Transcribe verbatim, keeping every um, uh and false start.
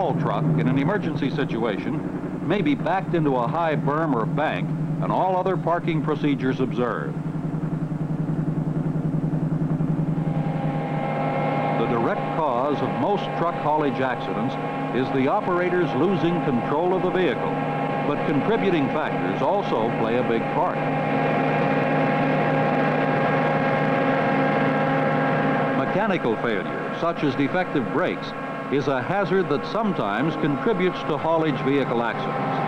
haul truck in an emergency situation may be backed into a high berm or bank and all other parking procedures observed. The direct cause of most truck haulage accidents is the operators losing control of the vehicle, but contributing factors also play a big part. Mechanical failure, such as defective brakes, is a hazard that sometimes contributes to haulage vehicle accidents.